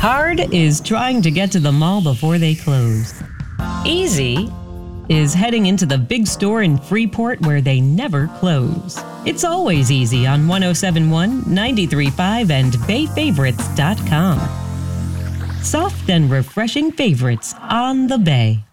Hard is trying to get to the mall before they close. Easy is heading into the big store in Freeport where they never close. It's always easy on 1071, 93.5, and BayFavorites.com. Soft and refreshing favorites on the Bay.